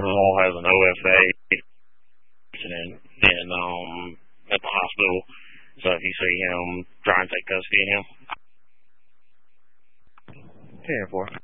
Hall has an OFA and at the hospital. So if you see him, try and take custody of him. 10-4.